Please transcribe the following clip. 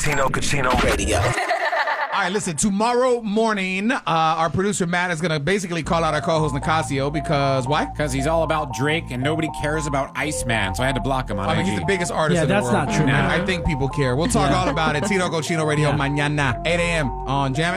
Tino Cochino Radio. All right, listen, tomorrow morning, our producer Matt is going to basically call out our co-host Nicasio because, why? Because he's all about Drake and nobody cares about Iceman, so I had to block him on I mean, IG. he's the biggest artist in the world. Yeah, that's not true, man. I think people care. We'll talk all about it. Tino Cochino Radio, mañana, 8 a.m. on Jam